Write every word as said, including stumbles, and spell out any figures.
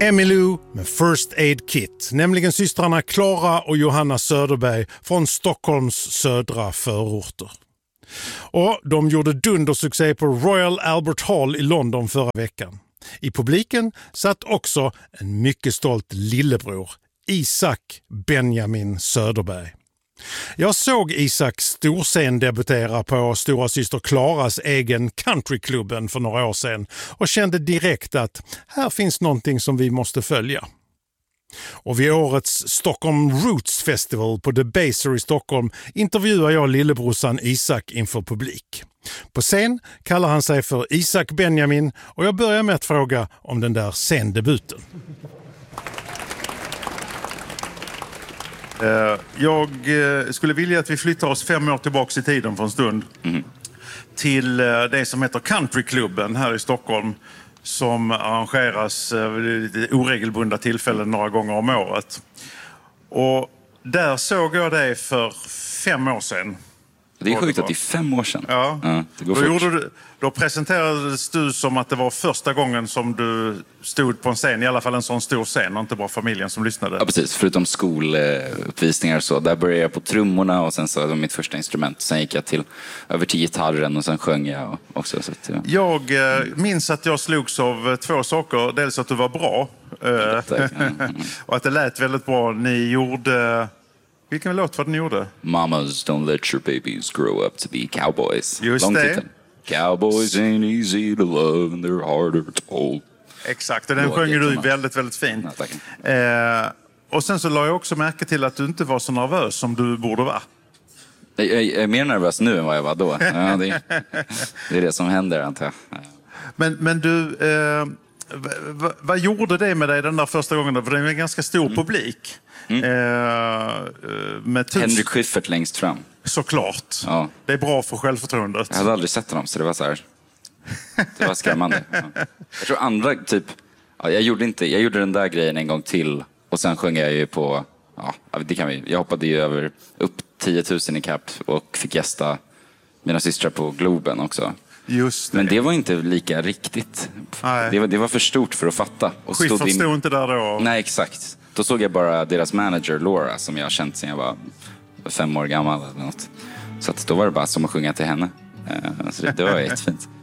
Emmylou med First Aid Kit, nämligen systrarna Klara och Johanna Söderberg från Stockholms södra förorter. Och de gjorde dundersuccé på Royal Albert Hall i London förra veckan. I publiken satt också en mycket stolt lillebror, Isak Benjamin Söderberg. Jag såg Isak storscen debutera på stora syster Klaras egen countryklubben för några år sedan och kände direkt att här finns någonting som vi måste följa. Och vid årets Stockholm Roots Festival på The Baser i Stockholm intervjuar jag lillebrorsan Isak inför publik. På scen kallar han sig för Isak Benjamin och jag börjar med att fråga om den där scendebuten. Jag skulle vilja att vi flyttar oss fem år tillbaka i tiden för en stund. Mm. Till det som heter Countryklubben här i Stockholm, som arrangeras vid oregelbundna tillfällen några gånger om året. Och där såg jag dig för fem år sedan. Det är sjukt att det är fem år sedan. Ja, ja det går då, gjorde du, då presenterades du som att det var första gången som du stod på en scen, i alla fall en sån stor scen, och inte bara familjen som lyssnade. Ja, precis. Förutom skoluppvisningar och så. Där började jag på trummorna och sen så var det mitt första instrument. Sen gick jag till över till gitarren och sen sjöng jag också. Så att, ja. Jag eh, minns att jag slogs av två saker. Dels att du var bra eh, mm. och att det lät väldigt bra. Ni gjorde... Vilken låt var det ni gjorde? Mamas don't let your babies grow up to be cowboys. Just Lång det. titel. Cowboys ain't easy to love and they're harder to hold. Exakt, och den sjöng du väldigt, väldigt fint. Ja, eh, och sen så la jag också märke till att du inte var så nervös som du borde vara. Jag, jag är mer nervös nu än vad jag var då. Ja, det, det är det som händer, antar jag. Ja. Men, men du, eh, vad, vad gjorde det med dig den där första gången? För det är en ganska stor mm. publik. Mm. Eh, med tus... Henrik Schyffert längst fram. Såklart. Ja. Det är bra för självförtroendet. Jag hade aldrig sett honom, så det var så här. Det var skrämmande. Ja. Jag tror andra typ. Ja, jag gjorde inte. Jag gjorde den där grejen en gång till och sen sjöng jag ju på. Ja, det kan vi. Jag hoppade ju över upp tio tusen i kapp och fick gästa mina systrar på Globen också. Just det. Men det var inte lika riktigt. Det var, det var för stort för att fatta. Och Schyffert stod in... inte där då? Nej, exakt. Då såg jag bara deras manager Laura, som jag har känt sedan jag var fem år gammal eller något. Så att då var det bara som att sjunga till henne. Så det, det var jättefint.